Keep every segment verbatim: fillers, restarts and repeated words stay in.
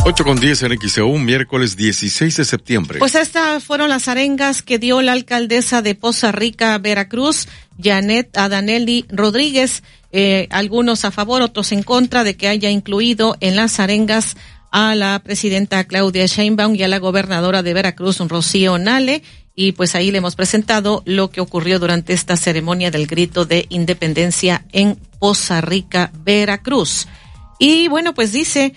ocho con diez en X E U, miércoles dieciséis de septiembre. Pues estas fueron las arengas que dio la alcaldesa de Poza Rica, Veracruz, Janet Adanelli Rodríguez, eh, algunos a favor, otros en contra de que haya incluido en las arengas a la presidenta Claudia Sheinbaum y a la gobernadora de Veracruz, Rocío Nale, y pues ahí le hemos presentado lo que ocurrió durante esta ceremonia del grito de independencia en Poza Rica, Veracruz. Y bueno, pues dice: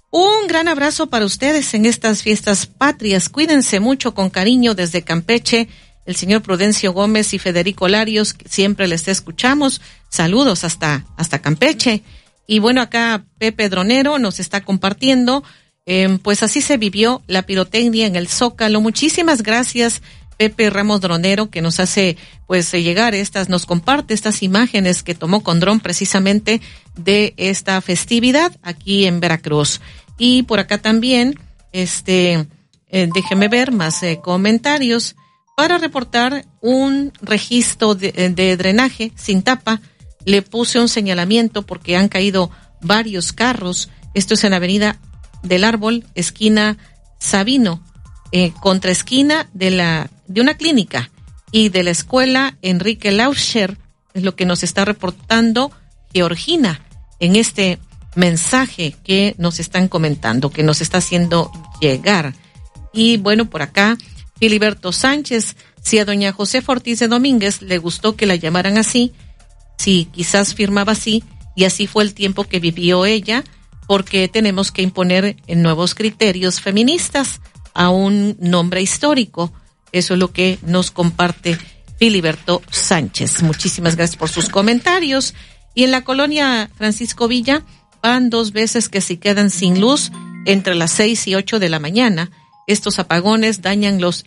un gran abrazo para ustedes en estas fiestas patrias. Cuídense mucho, con cariño, desde Campeche. El señor Prudencio Gómez y Federico Larios, siempre les escuchamos. Saludos hasta, hasta Campeche. Y bueno, acá Pepe Dronero nos está compartiendo. Eh, pues así se vivió la pirotecnia en el Zócalo. Muchísimas gracias, Pepe Ramos Dronero, que nos hace pues llegar estas, nos comparte estas imágenes que tomó con dron precisamente de esta festividad aquí en Veracruz. Y por acá también, este, eh, déjeme ver más eh, comentarios para reportar un registro de, de drenaje sin tapa. Le puse un señalamiento porque han caído varios carros. Esto es en la avenida del Árbol, esquina Sabino, eh, contra esquina de la de una clínica y de la escuela Enrique Lauscher, es lo que nos está reportando Georgina en este mensaje que nos están comentando, que nos está haciendo llegar. Y bueno, por acá, Filiberto Sánchez: si a doña Josefa Ortiz de Domínguez le gustó que la llamaran así, sí, quizás firmaba así, y así fue el tiempo que vivió ella, porque tenemos que imponer nuevos criterios feministas a un nombre histórico. Eso es lo que nos comparte Filiberto Sánchez. Muchísimas gracias por sus comentarios. Y en la colonia Francisco Villa van dos veces que se quedan sin luz entre las seis y ocho de la mañana. Estos apagones dañan los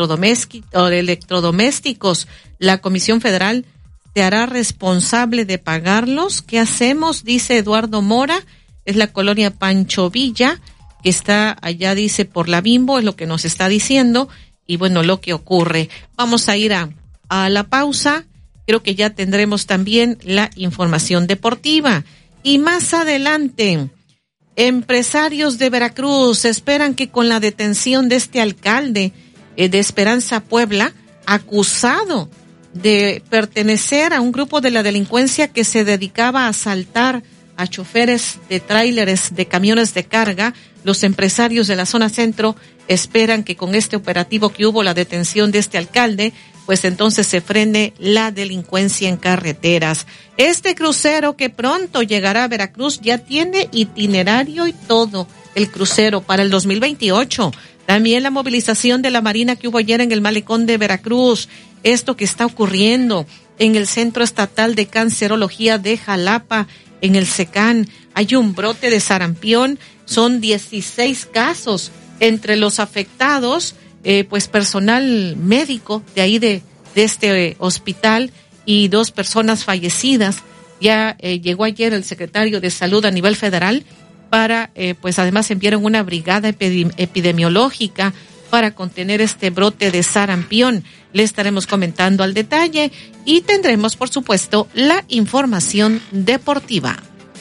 electrodomésticos. La Comisión Federal se hará responsable de pagarlos. ¿Qué hacemos?, dice Eduardo Mora. Es la colonia Pancho Villa, que está allá, dice, por la Bimbo, es lo que nos está diciendo. Y bueno, lo que ocurre. Vamos a ir a, a la pausa. Creo que ya tendremos también la información deportiva. Y más adelante, empresarios de Veracruz esperan que con la detención de este alcalde eh, de Esperanza Puebla, acusado de pertenecer a un grupo de la delincuencia que se dedicaba a asaltar a choferes de tráileres de camiones de carga, los empresarios de la zona centro esperan que con este operativo que hubo, la detención de este alcalde, pues entonces se frene la delincuencia en carreteras. Este crucero que pronto llegará a Veracruz ya tiene itinerario y todo, el crucero para el dos mil veintiocho. También la movilización de la Marina que hubo ayer en el malecón de Veracruz. Esto que está ocurriendo en el Centro Estatal de Cancerología de Jalapa, en el SECAN, hay un brote de sarampión, son dieciséis casos. Entre los afectados, eh, pues personal médico de ahí de, de este eh, hospital y dos personas fallecidas. Ya eh, llegó ayer el secretario de Salud a nivel federal para, eh, pues además enviaron una brigada epidemi- epidemiológica para contener este brote de sarampión. Le estaremos comentando al detalle y tendremos, por supuesto, la información deportiva.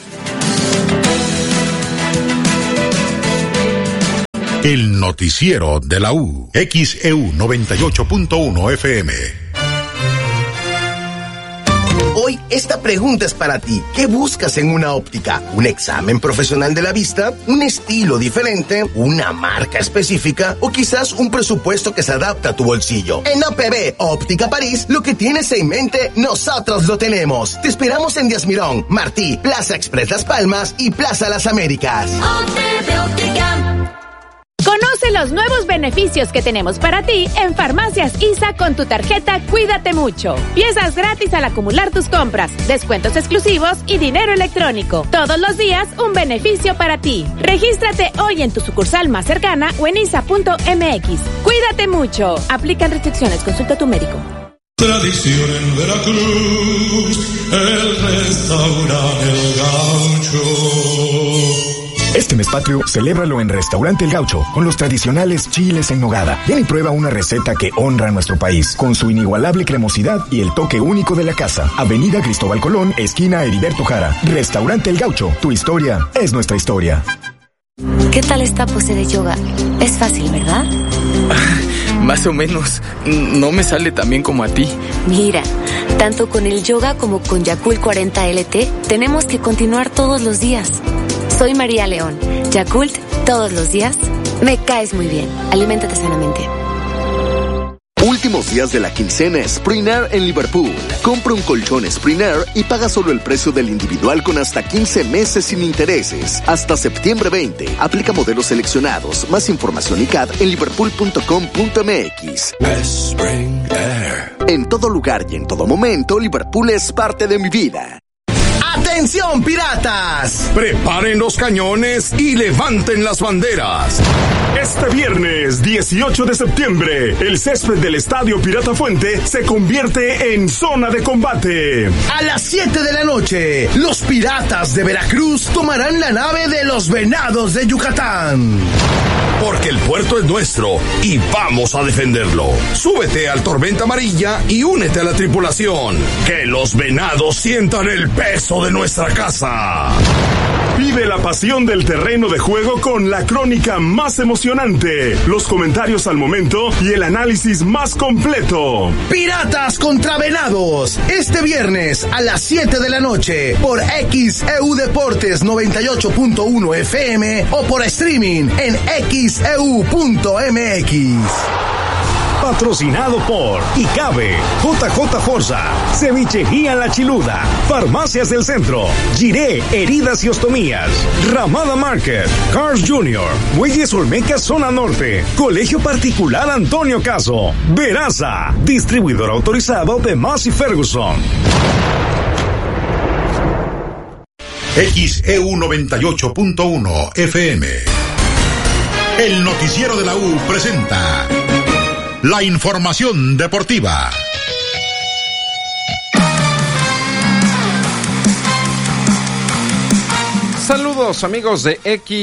El noticiero de la U, X E U noventa y ocho punto uno F M. Hoy esta pregunta es para ti. ¿Qué buscas en una óptica? ¿Un examen profesional de la vista? ¿Un estilo diferente? ¿Una marca específica? ¿O quizás un presupuesto que se adapta a tu bolsillo? En A P B Óptica París, lo que tienes en mente, nosotros lo tenemos. Te esperamos en Díaz Mirón, Martí, Plaza Express Las Palmas y Plaza Las Américas. A P B Óptica. Conoce los nuevos beneficios que tenemos para ti en Farmacias I S A con tu tarjeta Cuídate Mucho. Piezas gratis al acumular tus compras, descuentos exclusivos y dinero electrónico. Todos los días un beneficio para ti. Regístrate hoy en tu sucursal más cercana o en isa punto m x. Cuídate mucho. Aplican restricciones. Consulta a tu médico. Tradición en Veracruz, el restaurante El Gaucho. Este mes patrio, celébralo en Restaurante El Gaucho, con los tradicionales chiles en nogada. Ven y prueba una receta que honra a nuestro país, con su inigualable cremosidad y el toque único de la casa. Avenida Cristóbal Colón, esquina Heriberto Jara. Restaurante El Gaucho, tu historia es nuestra historia. ¿Qué tal esta pose de yoga? Es fácil, ¿verdad? Más o menos. No me sale tan bien como a ti. Mira, tanto con el yoga como con Yakult cuarenta L T, tenemos que continuar todos los días. Soy María León. Yakult, todos los días. Me caes muy bien. Aliméntate sanamente. Últimos días de la quincena Sprinair en Liverpool. Compra un colchón Sprinair y paga solo el precio del individual con hasta quince meses sin intereses. Hasta septiembre veinte. Aplica modelos seleccionados. Más información y C A D en liverpool punto com punto m x. Sprinair. En todo lugar y en todo momento, Liverpool es parte de mi vida. ¡Atención, piratas! Preparen los cañones y levanten las banderas. Este viernes dieciocho de septiembre, el césped del Estadio Pirata Fuente se convierte en zona de combate. A las siete de la noche, los piratas de Veracruz tomarán la nave de los Venados de Yucatán. Porque el puerto es nuestro y vamos a defenderlo. Súbete al Tormenta Amarilla y únete a la tripulación. Que los Venados sientan el peso de nuestra casa. Vive la pasión del terreno de juego con la crónica más emocionante, los comentarios al momento y el análisis más completo. Piratas contra Venados, este viernes a las siete de la noche por X E U Deportes noventa y ocho punto uno F M o por streaming en x e u punto m x. Patrocinado por Icabe, J J Forza, Cevichería La Chiluda, Farmacias del Centro, Giré, Heridas y Ostomías, Ramada Market, Cars Junior, Muelles Olmeca Zona Norte, Colegio Particular Antonio Caso, Veraza, distribuidor autorizado de Massey Ferguson. X E U noventa y ocho punto uno F M. El noticiero de la U presenta la información deportiva. Saludos amigos de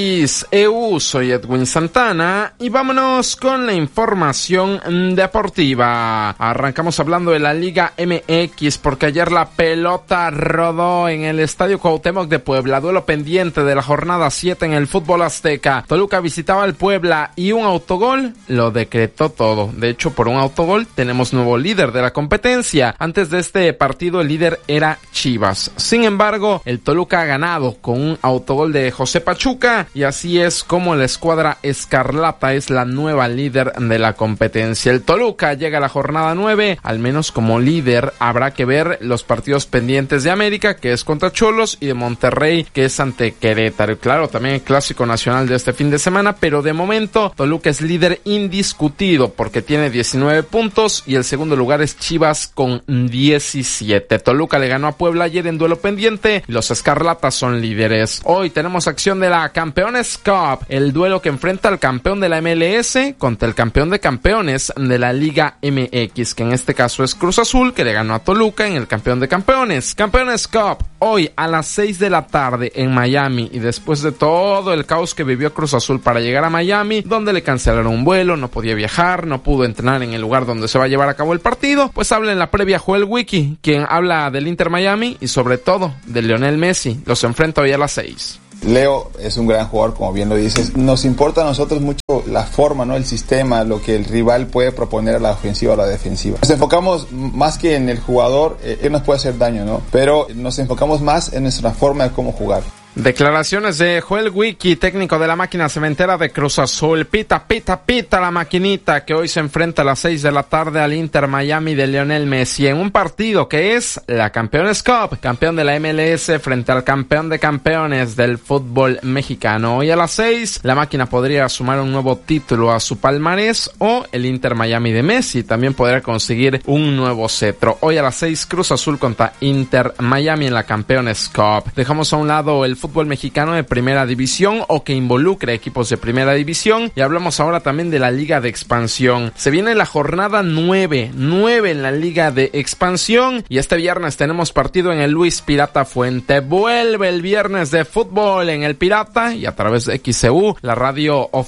X E U, soy Edwin Santana y vámonos con la información deportiva. Arrancamos hablando de la Liga M X porque ayer la pelota rodó en el Estadio Cuauhtémoc de Puebla, duelo pendiente de la jornada siete en el fútbol azteca. Toluca visitaba al Puebla y un autogol lo decretó todo. De hecho, por un autogol tenemos nuevo líder de la competencia. Antes de este partido el líder era Chivas. Sin embargo, el Toluca ha ganado con un autogol autogol de José Pachuca y así es como la escuadra escarlata es la nueva líder de la competencia. El Toluca llega a la jornada nueve, al menos como líder. Habrá que ver los partidos pendientes de América, que es contra Cholos, y de Monterrey, que es ante Querétaro. Y claro, también el clásico nacional de este fin de semana, pero de momento Toluca es líder indiscutido porque tiene diecinueve puntos y el segundo lugar es Chivas con diecisiete. Toluca le ganó a Puebla ayer en duelo pendiente, los escarlatas son líderes. Hoy tenemos acción de la Campeones Cup, el duelo que enfrenta al campeón de la M L S contra el campeón de campeones de la Liga M X, que en este caso es Cruz Azul, que le ganó a Toluca en el campeón de campeones. Campeones Cup, hoy a las seis de la tarde en Miami, y después de todo el caos que vivió Cruz Azul para llegar a Miami, donde le cancelaron un vuelo, no podía viajar, no pudo entrenar en el lugar donde se va a llevar a cabo el partido, pues habla en la previa Joel Wiki, quien habla del Inter Miami y sobre todo de Lionel Messi. Los enfrenta hoy a las seis. Leo es un gran jugador, como bien lo dices. Nos importa a nosotros mucho la forma, ¿no? El sistema, lo que el rival puede proponer a la ofensiva o a la defensiva. Nos enfocamos más que en el jugador, eh, él nos puede hacer daño, ¿no? Pero nos enfocamos más en nuestra forma de cómo jugar. Declaraciones de Joel Wiki, técnico de la máquina cementera de Cruz Azul. Pita, pita, pita la maquinita que hoy se enfrenta a las seis de la tarde al Inter Miami de Lionel Messi en un partido que es la Campeones Cup, campeón de la M L S frente al campeón de campeones del fútbol mexicano. Hoy a las seis la máquina podría sumar un nuevo título a su palmarés o el Inter Miami de Messi también podría conseguir un nuevo cetro. Hoy a las seis Cruz Azul contra Inter Miami en la Campeones Cup. Dejamos a un lado el fútbol mexicano de primera división o que involucre equipos de primera división y hablamos ahora también de la Liga de Expansión. Se viene la jornada nueve, nueve en la Liga de Expansión y este viernes tenemos partido en el Luis Pirata Fuente. Vuelve el viernes de fútbol en el Pirata y a través de X E U, la radio oficial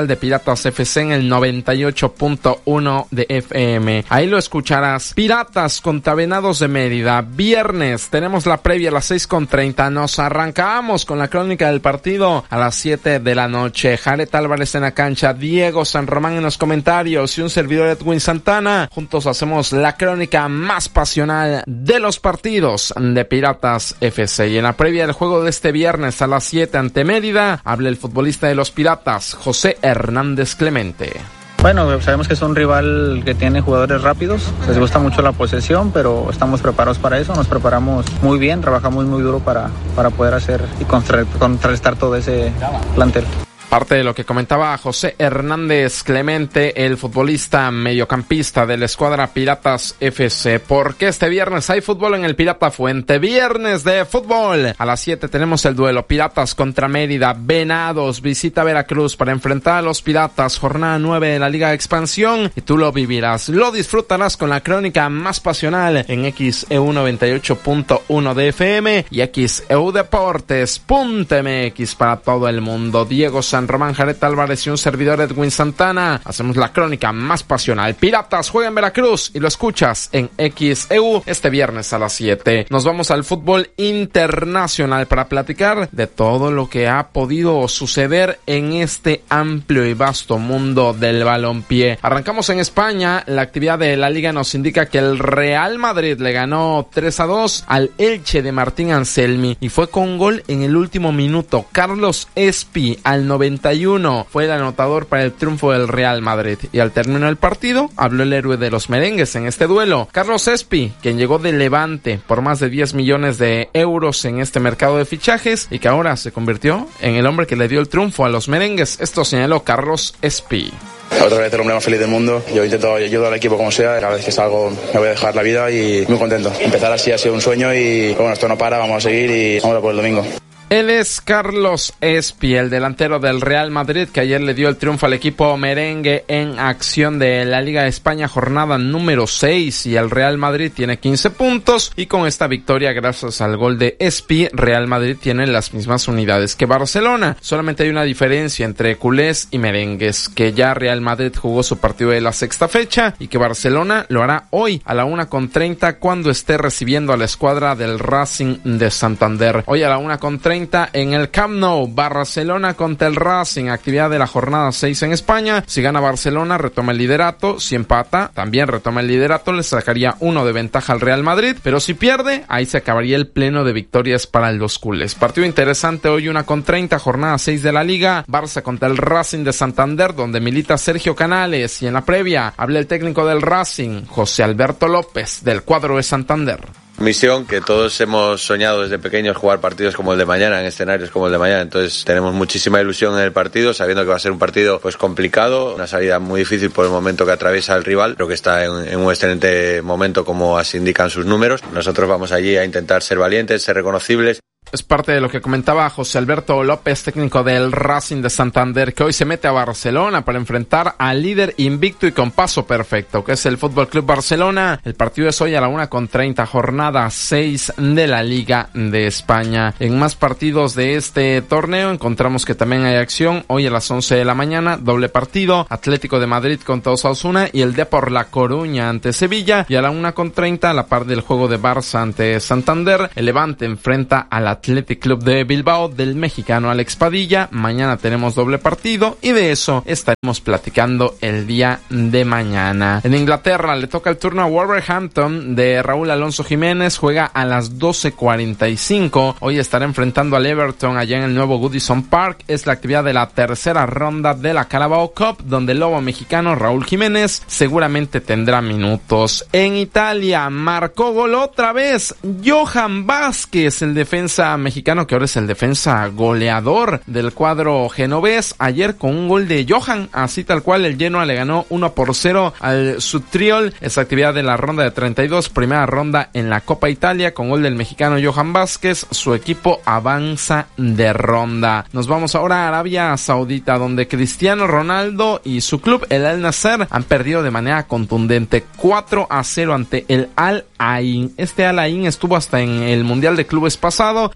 señal de Piratas F C en el noventa y ocho punto uno de F M. Ahí lo escucharás. Piratas contra Venados de Mérida. Viernes tenemos la previa a las seis con treinta. Nos arrancamos con la crónica del partido a las siete de la noche. Jared Álvarez en la cancha, Diego San Román en los comentarios y un servidor Edwin Santana. Juntos hacemos la crónica más pasional de los partidos de Piratas F C. Y en la previa del juego de este viernes a las siete ante Mérida, habla el futbolista de los Piratas, José Hernández Clemente. Bueno, sabemos que es un rival que tiene jugadores rápidos, les gusta mucho la posesión, pero estamos preparados para eso, nos preparamos muy bien, trabajamos muy duro para, para poder hacer y contra, contrarrestar todo ese plantel. Parte de lo que comentaba José Hernández Clemente, el futbolista mediocampista de la escuadra Piratas F C. Porque este viernes hay fútbol en el Pirata Fuente. Viernes de fútbol. A las siete tenemos el duelo Piratas contra Mérida. Venados visita Veracruz para enfrentar a los Piratas. Jornada nueve de la Liga de Expansión. Y tú lo vivirás, lo disfrutarás con la crónica más pasional en X E U noventa y ocho punto uno de F M y X E U Deportes punto M X para todo el mundo. Diego San Román, Jared Álvarez y un servidor Edwin Santana. Hacemos la crónica más pasional. Piratas juega en Veracruz y lo escuchas en X E U este viernes a las siete. Nos vamos al fútbol internacional para platicar de todo lo que ha podido suceder en este amplio y vasto mundo del balompié. Arrancamos en España. La actividad de la liga nos indica que el Real Madrid le ganó tres a dos al Elche de Martín Anselmi y fue con gol en el último minuto. Carlos Espi al noventa y uno fue el anotador para el triunfo del Real Madrid y al término del partido habló el héroe de los merengues en este duelo, Carlos Espi, quien llegó de Levante por más de diez millones de euros en este mercado de fichajes y que ahora se convirtió en el hombre que le dio el triunfo a los merengues. Esto señaló Carlos Espi. Otra vez el hombre más feliz del mundo. Yo intento ayudar al equipo como sea. Cada vez que salgo me voy a dejar la vida y muy contento. Empezar así ha sido un sueño y bueno, esto no para, vamos a seguir y vamos a por el domingo. Él es Carlos Espi, el delantero del Real Madrid, que ayer le dio el triunfo al equipo merengue en acción de la Liga de España, jornada número seis, y el Real Madrid tiene quince puntos, y con esta victoria, gracias al gol de Espi, Real Madrid tiene las mismas unidades que Barcelona. Solamente hay una diferencia entre culés y merengues, que ya Real Madrid jugó su partido de la sexta fecha, y que Barcelona lo hará hoy a la una con treinta, cuando esté recibiendo a la escuadra del Racing de Santander. Hoy a la una con treinta en el Camp Nou, Barcelona contra el Racing, actividad de la jornada seis en España. Si gana Barcelona, retoma el liderato. Si empata, también retoma el liderato, le sacaría uno de ventaja al Real Madrid, pero si pierde, ahí se acabaría el pleno de victorias para los culés. Partido interesante hoy, una con treinta, jornada seis de la Liga, Barça contra el Racing de Santander, donde milita Sergio Canales, y en la previa habla el técnico del Racing, José Alberto López, del cuadro de Santander. Misión que todos hemos soñado desde pequeños, jugar partidos como el de mañana, en escenarios como el de mañana. Entonces tenemos muchísima ilusión en el partido, sabiendo que va a ser un partido pues complicado, una salida muy difícil por el momento que atraviesa el rival, pero que está en, en un excelente momento, como así indican sus números. Nosotros vamos allí a intentar ser valientes, ser reconocibles. Es parte de lo que comentaba José Alberto López, técnico del Racing de Santander, que hoy se mete a Barcelona para enfrentar al líder invicto y con paso perfecto, que es el Fútbol Club Barcelona. El partido es hoy a la una con treinta, jornada seis de la Liga de España. En más partidos de este torneo encontramos que también hay acción. Hoy a las once de la mañana, doble partido, Atlético de Madrid contra Osasuna y el Depor La Coruña ante Sevilla. Y a la una con treinta, a la par del juego de Barça ante Santander, el Levante enfrenta a la Athletic Club de Bilbao del mexicano Alex Padilla. Mañana tenemos doble partido y de eso estaremos platicando el día de mañana. En Inglaterra le toca el turno a Wolverhampton de Raúl Alonso Jiménez. Juega a las doce cuarenta y cinco. Hoy estará enfrentando al Everton allá en el nuevo Goodison Park. Es la actividad de la tercera ronda de la Carabao Cup, donde el lobo mexicano Raúl Jiménez seguramente tendrá minutos. En Italia marcó gol otra vez Johan Vázquez, el defensa mexicano que ahora es el defensa goleador del cuadro genovés. Ayer con un gol de Johan, así tal cual, el Genoa le ganó uno por cero al Suttriol. Esa actividad de la ronda de treinta y dos, primera ronda en la Copa Italia, con gol del mexicano Johan Vázquez. Su equipo avanza de ronda. Nos vamos ahora a Arabia Saudita, donde Cristiano Ronaldo y su club, el Al Nassr, han perdido de manera contundente cuatro a cero ante el Al Ain. Este Al Ain estuvo hasta en el Mundial de Clubes pasado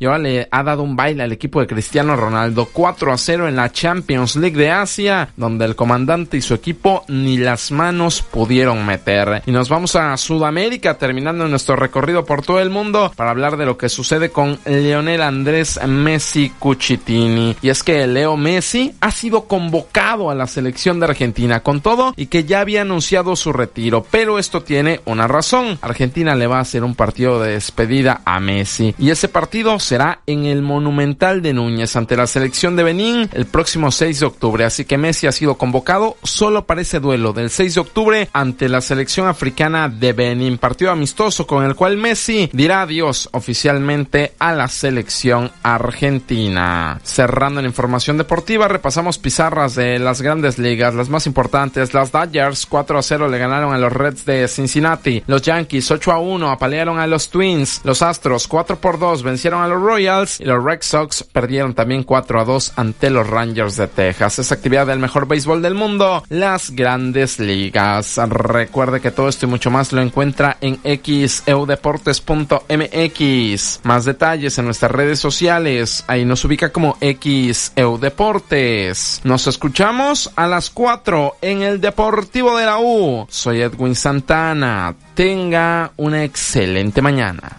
y ahora le ha dado un baile al equipo de Cristiano Ronaldo. cuatro a cero en la Champions League de Asia, donde el comandante y su equipo ni las manos pudieron meter. Y nos vamos a Sudamérica, terminando nuestro recorrido por todo el mundo para hablar de lo que sucede con Lionel Andrés Messi Cuchitini. Y es que Leo Messi ha sido convocado a la selección de Argentina con todo y que ya había anunciado su retiro, pero esto tiene una razón. Argentina le va a hacer un partido de despedida a Messi y ese partido será en el Monumental de Núñez ante la selección de Benín el próximo seis de octubre, así que Messi ha sido convocado solo para ese duelo del seis de octubre ante la selección africana de Benín, partido amistoso con el cual Messi dirá adiós oficialmente a la selección argentina. Cerrando la información deportiva, repasamos pizarras de las grandes ligas, las más importantes. Las Dodgers cuatro a cero le ganaron a los Reds de Cincinnati, los Yankees ocho a uno apalearon a los Twins, los Astros cuatro por dos vencieron a los Royals y los Red Sox perdieron también cuatro a dos ante los Rangers de Texas. Es actividad del mejor béisbol del mundo, las grandes ligas. Recuerde que todo esto y mucho más lo encuentra en x e u deportes punto m x. Más detalles en nuestras redes sociales, ahí nos ubica como X E U Deportes. Nos escuchamos a las cuatro en el Deportivo de la U. Soy Edwin Santana. Tenga una excelente mañana.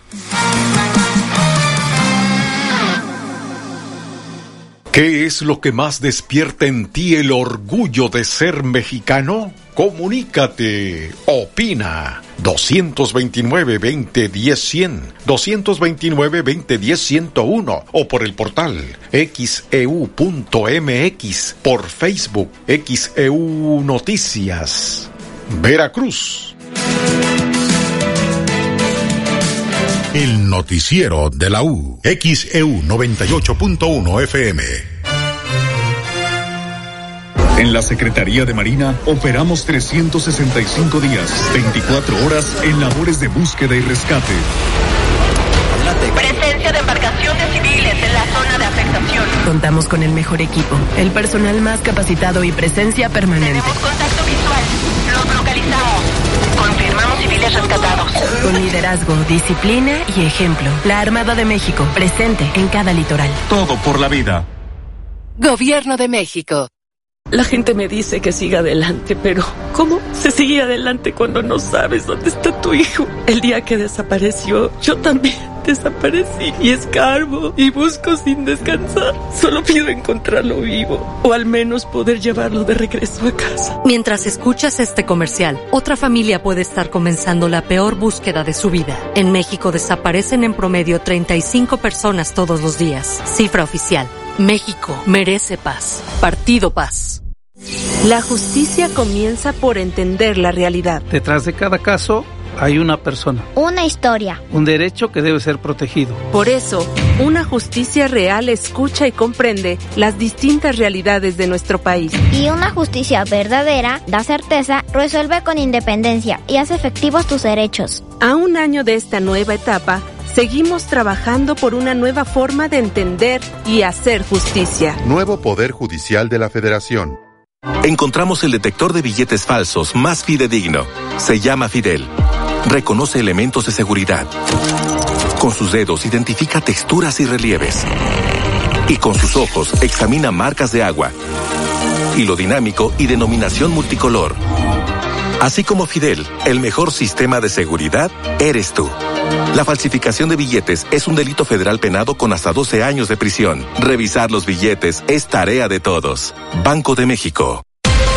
¿Qué es lo que más despierta en ti el orgullo de ser mexicano? Comunícate, opina. dos veintinueve, veinte, diez, cien, dos veintinueve, veinte, diez, ciento uno o por el portal x e u punto m x, por Facebook X E U Noticias. Veracruz. El noticiero de la U. X E U noventa y ocho punto uno F M. En la Secretaría de Marina operamos trescientos sesenta y cinco días, veinticuatro horas en labores de búsqueda y rescate. Presencia de embarcaciones civiles en la zona de afectación. Contamos con el mejor equipo, el personal más capacitado y presencia permanente. Tenemos contacto visual. Los localizamos. Confirmamos civiles rescatados. Con liderazgo, disciplina y ejemplo. La Armada de México, presente en cada litoral. Todo por la vida. Gobierno de México. La gente me dice que siga adelante, pero ¿cómo se sigue adelante cuando no sabes dónde está tu hijo? El día que desapareció, yo también desaparecí y escarbo y busco sin descansar. Solo pido encontrarlo vivo o al menos poder llevarlo de regreso a casa. Mientras escuchas este comercial, otra familia puede estar comenzando la peor búsqueda de su vida. En México desaparecen en promedio treinta y cinco personas todos los días. Cifra oficial. México merece paz. Partido Paz. La justicia comienza por entender la realidad. Detrás de cada caso hay una persona. Una historia. Un derecho que debe ser protegido. Por eso, una justicia real escucha y comprende las distintas realidades de nuestro país. Y una justicia verdadera da certeza, resuelve con independencia y hace efectivos tus derechos. A un año de esta nueva etapa, seguimos trabajando por una nueva forma de entender y hacer justicia. Nuevo Poder Judicial de la Federación. Encontramos el detector de billetes falsos más fidedigno. Se llama Fidel. Reconoce elementos de seguridad. Con sus dedos identifica texturas y relieves. Y con sus ojos examina marcas de agua. Hilo dinámico y denominación multicolor. Así como Fidel, el mejor sistema de seguridad eres tú. La falsificación de billetes es un delito federal penado con hasta doce años de prisión. Revisar los billetes es tarea de todos. Banco de México.